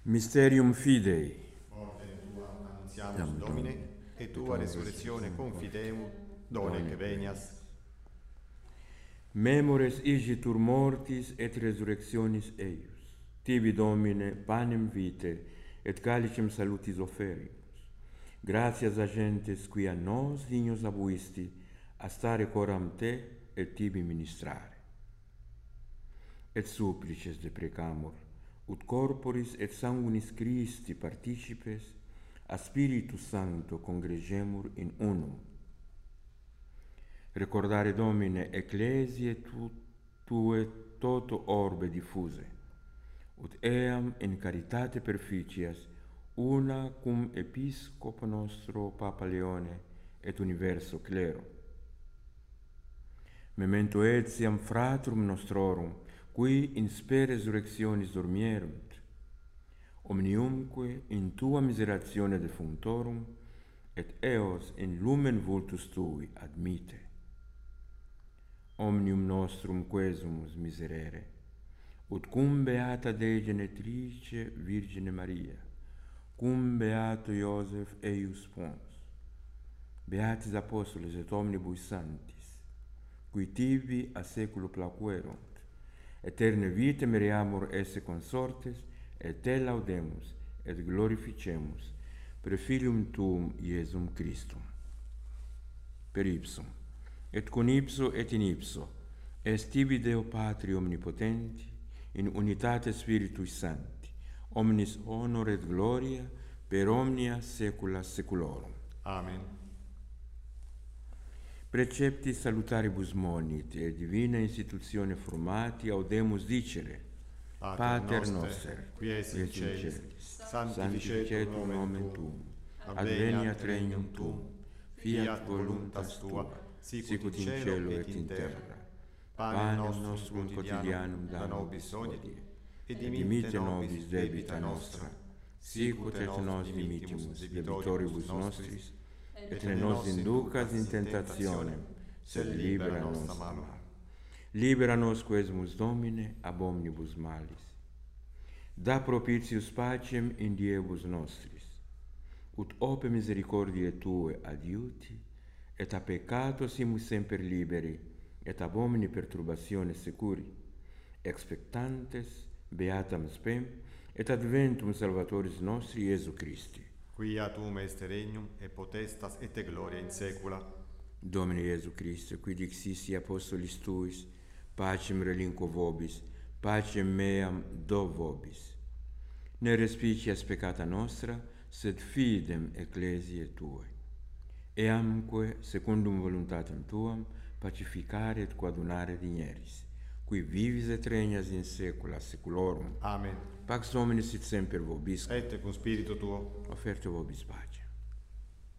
Mysterium Fidei. Morte tua annunziamus Domine, et tua resurrectione confidemus, donec venias. Memores igitur mortis et resurrectionis eius. Tibi Domine panem vitae et calicem salutis offerimus. Gratias agentes qui a nos dignos abuisti, a stare coram te et tibi ministrare. Et supplices deprecamur, ut corporis et sanguinis Christi participes, a Spiritus Sancto congregemur in unum. Recordare Domine ecclesiae tue toto orbe diffuse, ut eam in caritate perficias una cum episcopo nostro Papa Leone et universo clero. Memento etiam fratrum nostrorum, qui in spe resurrectionis dormierunt, omniumque in tua miseratione defunctorum, et eos in lumen vultus tui admite. Omnium nostrum quesumus miserere, ut cum beata Dei Genetrice Virgine Maria, cum beato Iosef eius Pons, beatis apostoles et omnibus sanctis, qui tibi a saeculo placuerunt, eterne vitae meriamur esse consortes, et te laudemus et glorificemus per filium tuum Iesum Christum. Per ipsum, et con ipso et in ipso, est tibi Deo Patri omnipotenti, in unitate Spiritui Sancti, omnis honor et gloria per omnia saecula saeculorum. Amen. Precepti salutaribus monit, et divina institutione formati audemus dicere, Pater noster, qui es in celis, sanctificetur nomen tuum, adveniat regnum tuum, fiat voluntas tua, sicut in cielo et in terra. Panem nostrum quotidianum da nobis hodie, et dimitte nobis debita nostra, sicut et nos dimittimus debitoribus nostris, et ne nos inducas in tentationem, sed libera nos a malo. Libera nos quesumus Domine ab omnibus malis. Da propitius pacem in diebus nostris, ut ope misericordiae Tue adiuti, et a peccato simus semper liberi, et ab omni perturbatione securi, expectantes beatam spem, et adventum Salvatoris nostri Iesu Christi. Quia tuum est regnum, et potestas, et gloria in saecula. Domine Iesu Christe, qui dixissi apostolis Tuis, pacem relinquo vobis, pacem meam do vobis. Ne respicias peccata nostra, sed fidem ecclesiae Tuae. Eamque, secundum voluntatem Tuam, pacificare et coadunare digneris, qui vivis et regnas in saecula saeculorum. Amen. Pax Domini sit semper vobiscum. Et cum spiritu tuo. Offerte vobis pace.